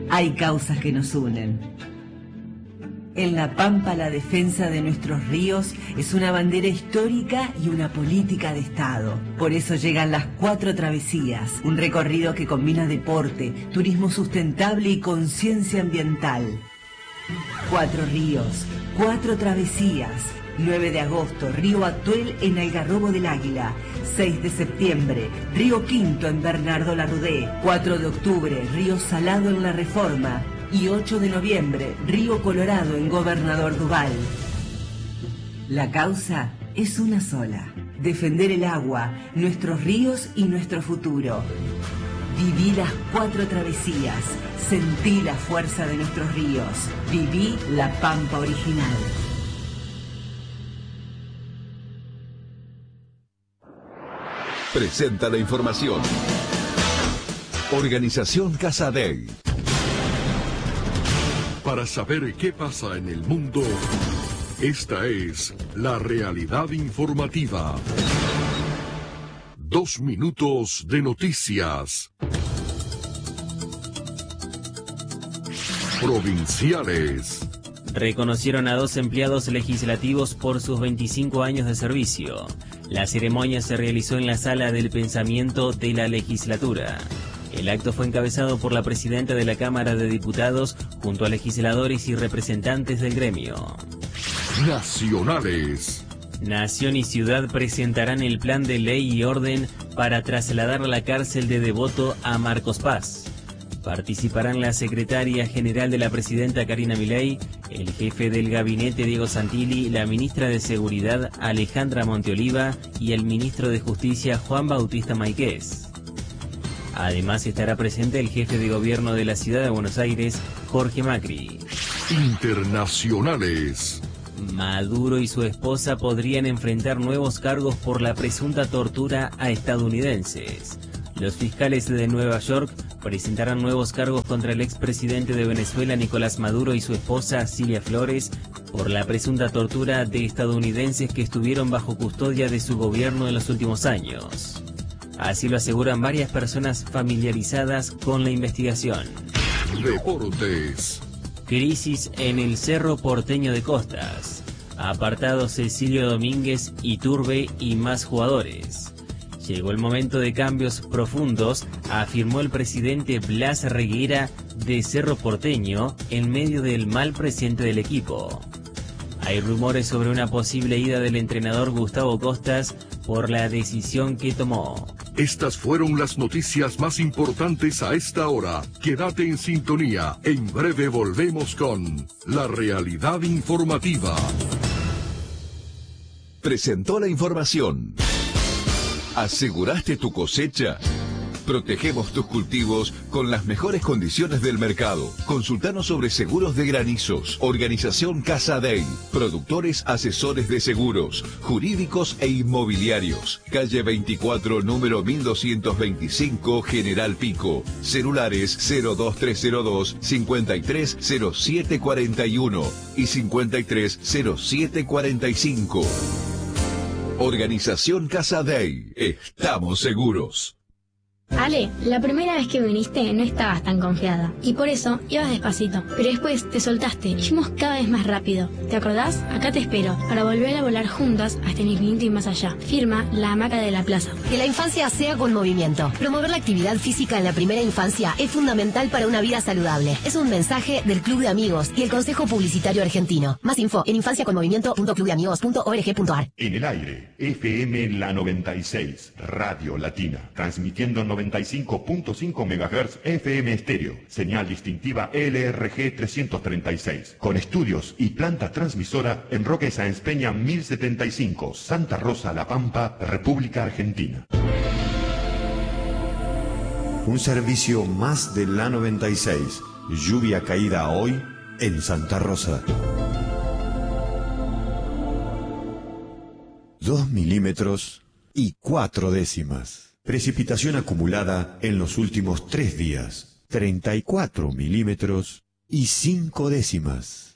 Hay causas que nos unen. En La Pampa, la defensa de nuestros ríos es una bandera histórica y una política de Estado. Por eso llegan las 4 travesías, un recorrido que combina deporte, turismo sustentable y conciencia ambiental. 4 ríos, 4 travesías. 9 de agosto, Río Atuel en Algarrobo del Águila. 6 de septiembre, Río Quinto en Bernardo Larrudé. 4 de octubre, Río Salado en La Reforma. Y 8 de noviembre, Río Colorado en Gobernador Duval. La causa es una sola: defender el agua, nuestros ríos y nuestro futuro. Viví las 4 travesías, sentí la fuerza de nuestros ríos, viví La Pampa original. Presenta la información. Organización Casadei. Para saber qué pasa en el mundo, esta es la realidad informativa. 2 minutos de noticias. Provinciales. Reconocieron a 2 empleados legislativos por sus 25 años de servicio. La ceremonia se realizó en la Sala del Pensamiento de la Legislatura. El acto fue encabezado por la presidenta de la Cámara de Diputados junto a legisladores y representantes del gremio. Nacionales. Nación y Ciudad presentarán el plan de ley y orden para trasladar a la cárcel de Devoto a Marcos Paz. Participarán la secretaria general de la presidenta Karina Milei, el jefe del gabinete Diego Santilli, la ministra de Seguridad Alejandra Monteoliva y el ministro de Justicia Juan Bautista Maiquez. Además estará presente el jefe de gobierno de la ciudad de Buenos Aires, Jorge Macri. Internacionales. Maduro y su esposa podrían enfrentar nuevos cargos por la presunta tortura a estadounidenses. Los fiscales de Nueva York presentarán nuevos cargos contra el expresidente de Venezuela, Nicolás Maduro, y su esposa, Cilia Flores, por la presunta tortura de estadounidenses que estuvieron bajo custodia de su gobierno en los últimos años. Así lo aseguran varias personas familiarizadas con la investigación. Deportes. Crisis en el Cerro Porteño de Costas. Apartados Cecilio Domínguez, Iturbe y más jugadores. Llegó el momento de cambios profundos, afirmó el presidente Blas Reguera de Cerro Porteño en medio del mal presente del equipo. Hay rumores sobre una posible ida del entrenador Gustavo Costas por la decisión que tomó. Estas fueron las noticias más importantes a esta hora. Quédate en sintonía. En breve volvemos con la realidad informativa. Presentó la información. ¿Aseguraste tu cosecha? Protegemos tus cultivos con las mejores condiciones del mercado. Consultanos sobre seguros de granizos. Organización Casadei. Productores asesores de seguros, jurídicos e inmobiliarios. Calle 24, número 1225, General Pico. Celulares 02302 530741 y 530745. Organización Casadei. Estamos seguros. Ale, la primera vez que viniste no estabas tan confiada y por eso ibas despacito, pero después te soltaste y fuimos cada vez más rápido. ¿Te acordás? Acá te espero para volver a volar juntas hasta el infinito y más allá. Firma La Hamaca de la Plaza. Que la infancia sea con movimiento. Promover la actividad física en la primera infancia es fundamental para una vida saludable. Es un mensaje del Club de Amigos y el Consejo Publicitario Argentino. Más info en infanciaconmovimiento.clubdeamigos.org.ar. En el aire, FM La 96, Radio Latina, transmitiendo 95.5 MHz FM estéreo, señal distintiva LRG 336, con estudios y planta transmisora en Roque Sáenz Peña 1075, Santa Rosa, La Pampa, República Argentina. Un servicio más de la 96, lluvia caída hoy en Santa Rosa. 2 milímetros y 4 décimas. Precipitación acumulada en los últimos 3 días, 34 milímetros y 5 décimas.